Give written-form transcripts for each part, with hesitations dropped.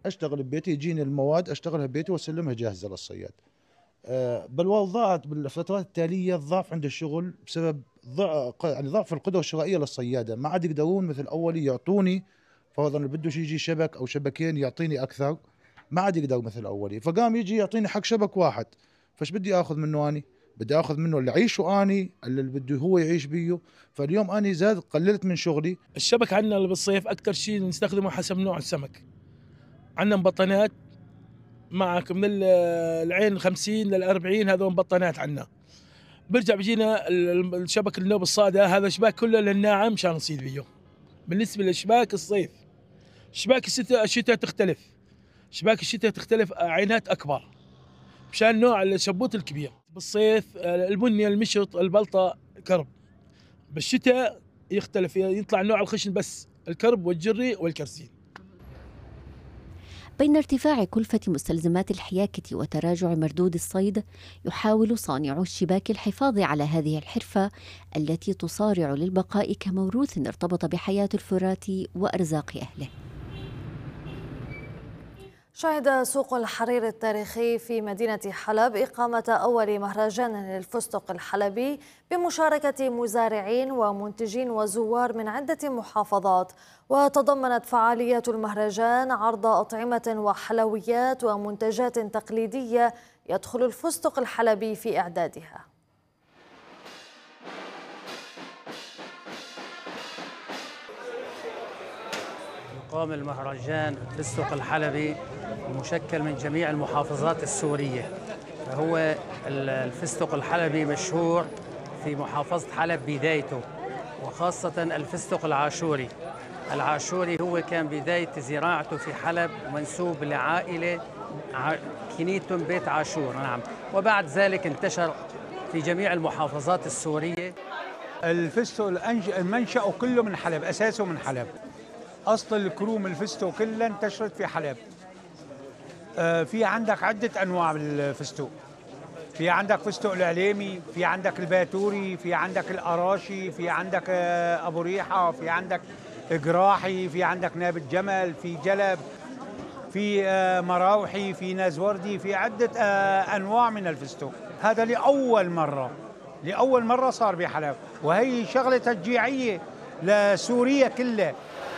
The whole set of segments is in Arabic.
اشتغل ببيتي، يجيني المواد اشتغلها ببيتي واسلمها جاهزه للصياد. بل وضعت بالفترات التاليه ضعف عند الشغل بسبب يعني ضعف القدره الشرائيه للصياده، ما عاد يقدرون مثل اول يعطوني فرضا اللي بده يجي شبك او شبكين يعطيني اكثر، ما عاد يقدر مثل اولي، فقام يجي يعطيني حق شبك واحد. فايش بدي اخذ منه اني؟ بدي اخذ منه اللي اعيشه اني، اللي بده هو يعيش بيه. فاليوم اني زاد قللت من شغلي. الشبك عندنا اللي بالصيف اكثر شيء نستخدمه حسب نوع السمك. عندنا مبطنات معك من العين 50 لل 40، هذول مبطنات عندنا. برجع بيجينا الشبك النوب الصاده، هذا شباك كله للناعم مشان نصيد بيه. بالنسبه لشباك الصيف، شباك الشتاء تختلف. شباك الشتاء تختلف، عينات اكبر مشان نوع الشبوط الكبير. بالصيف البني، المشط، البلطه، كرب. بالشتاء يختلف، يطلع نوع الخشن بس الكرب والجري والكرسين. بين ارتفاع كلفة مستلزمات الحياكة وتراجع مردود الصيد، يحاول صانعو الشباك الحفاظ على هذه الحرفة التي تصارع للبقاء كموروث ارتبط بحياة الفرات وأرزاق أهله. شهد سوق الحرير التاريخي في مدينة حلب إقامة أول مهرجان للفستق الحلبي بمشاركة مزارعين ومنتجين وزوار من عدة محافظات، وتضمنت فعاليات المهرجان عرض أطعمة وحلويات ومنتجات تقليدية يدخل الفستق الحلبي في إعدادها. يقام المهرجان الفستق الحلبي مشكل من جميع المحافظات السورية. فهو الفستق الحلبي مشهور في محافظة حلب بدايته، وخاصة الفستق العاشوري. العاشوري هو كان بداية زراعته في حلب منسوب لعائلة كنيتم بيت عاشور، نعم، وبعد ذلك انتشر في جميع المحافظات السورية. الفستق المنشأ كله من حلب، أساسه من حلب. أصل الكروم الفستق كلها انتشرت في حلب. في عندك عدة أنواع بالفستق، في عندك فستق العليمي، في عندك الباتوري، في عندك الأراشي، في عندك أبو ريحة، في عندك جراحي، في عندك نابت جمل، في جلب، في مراوحي، في نازوردي، في عدة أنواع من الفستق. هذا لأول مرة صار بحلب، وهي شغلة تشجيعية لسوريا كلها.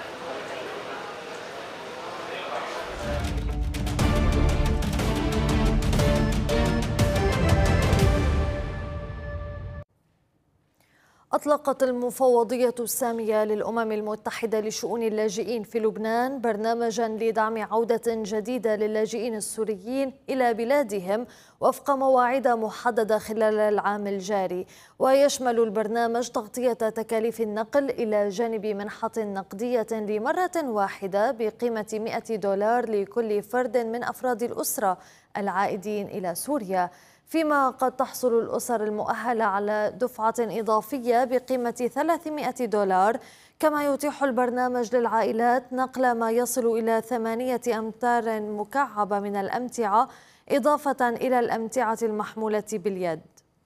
أطلقت المفوضية السامية للأمم المتحدة لشؤون اللاجئين في لبنان برنامجاً لدعم عودة جديدة للاجئين السوريين إلى بلادهم وفق مواعيد محددة خلال العام الجاري، ويشمل البرنامج تغطية تكاليف النقل إلى جانب منحة نقدية لمرة واحدة بقيمة $100 لكل فرد من أفراد الأسرة العائدين إلى سوريا، فيما قد تحصل الأسر المؤهلة على دفعة إضافية بقيمة $300. كما يتيح البرنامج للعائلات نقل ما يصل إلى 8 أمتار مكعبة من الأمتعة، إضافة إلى الأمتعة المحمولة باليد.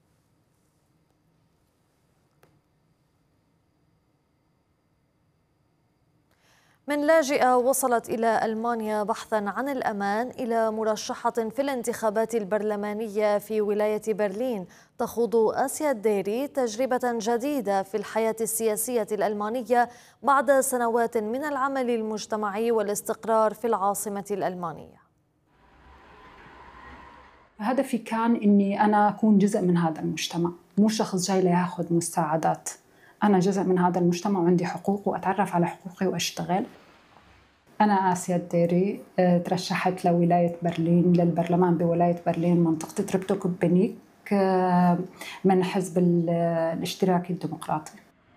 من لاجئة وصلت إلى ألمانيا بحثاً عن الأمان إلى مرشحة في الانتخابات البرلمانية في ولاية برلين، تخوض آسيا الديري تجربة جديدة في الحياة السياسية الألمانية بعد سنوات من العمل المجتمعي والاستقرار في العاصمة الألمانية. هدفي كان إني أنا أكون جزء من هذا المجتمع، مو شخص جاي ليأخذ مساعدات. أنا جزء من هذا المجتمع وعندي حقوق وأتعرف على حقوقي وأشتغل. أنا آسيا الديري، ترشحت لولاية برلين للبرلمان بولاية برلين منطقة تربتوكوبينيك من حزب الاشتراكي الديمقراطي.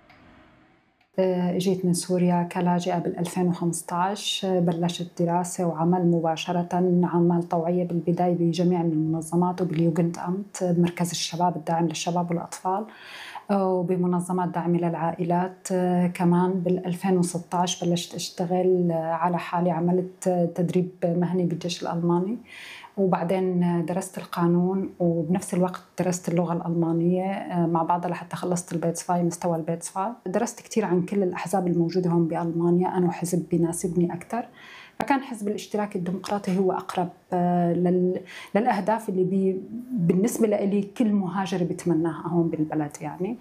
جيت من سوريا كلاجئة بال2015، بلشت دراسة وعمل مباشرة، عمل طوعية بالبداية بجميع المنظمات وباليوجند أمت بمركز الشباب الداعم للشباب والأطفال وبمنظمات دعم للعائلات. كمان بال2016 بلشت أشتغل على حالي، عملت تدريب مهني بالجيش الألماني، وبعدين درست القانون وبنفس الوقت درست اللغة الألمانية مع بعضها لحتى خلصت البيتسفاي، مستوى البيتسفاي. درست كتير عن كل الأحزاب الموجودة هون بألمانيا، أنا حزب بيناسبني أكتر، فكان حزب الاشتراك الديمقراطي هو أقرب للأهداف اللي بالنسبة لي كل مهاجر بيتمناها هون بالبلد. يعني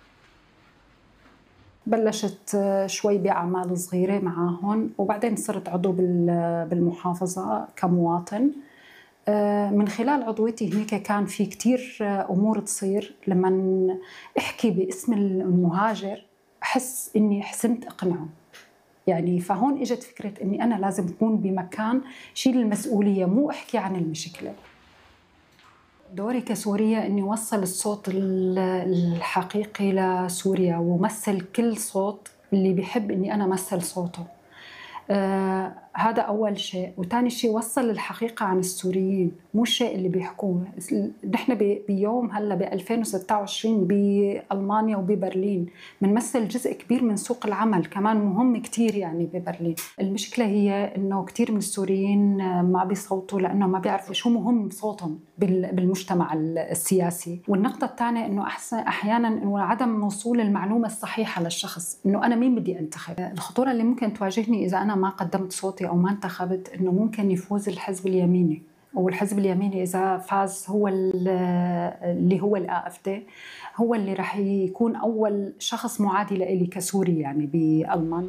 بلشت شوي بأعمال صغيرة معاهم، وبعدين صرت عضو بالمحافظة كمواطن. من خلال عضويتي هناك كان في كتير أمور تصير لما أحكي باسم المهاجر أحس إني حسنت أقنعه. يعني فهون إجت فكرة إني أنا لازم أكون بمكان شيل المسؤولية، مو أحكي عن المشكلة. دوري كسورية إني وصل الصوت الحقيقي لسوريا ومثل كل صوت اللي بيحب إني أنا مثل صوته. هذا أول شيء. وثاني شيء وصل الحقيقة عن السوريين، مو الشيء اللي بيحكوه. نحن بيوم هلا ب 2026 بألمانيا وببرلين بنمثل جزء كبير من سوق العمل، كمان مهم كتير يعني ببرلين. المشكلة هي إنه كتير من السوريين ما بيصوتوا لأنه ما بيعرفوا شو مهم صوتهم بالمجتمع السياسي. والنقطة الثانية إنه أحيانا إنه عدم وصول المعلومة الصحيحة للشخص، إنه أنا مين بدي أنتخب. الخطورة اللي ممكن تواجهني إذا أنا ما قدمت صوتي أو ما انتخبت إنه ممكن يفوز الحزب اليميني، والحزب اليميني إذا فاز هو اللي هو الAfD، هو اللي رح يكون أول شخص معادي لإلي كسوري يعني بألمانيا.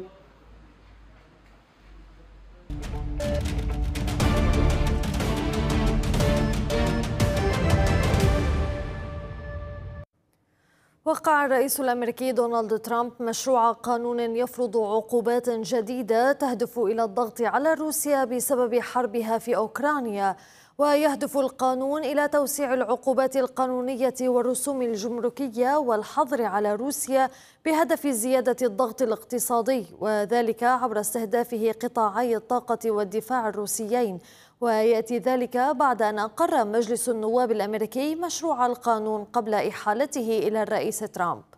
وقع الرئيس الأمريكي دونالد ترامب مشروع قانون يفرض عقوبات جديدة تهدف إلى الضغط على روسيا بسبب حربها في أوكرانيا. ويهدف القانون إلى توسيع العقوبات القانونية والرسوم الجمركية والحظر على روسيا بهدف زيادة الضغط الاقتصادي، وذلك عبر استهدافه قطاعي الطاقة والدفاع الروسيين. ويأتي ذلك بعد أن أقر مجلس النواب الأمريكي مشروع القانون قبل إحالته إلى الرئيس ترامب.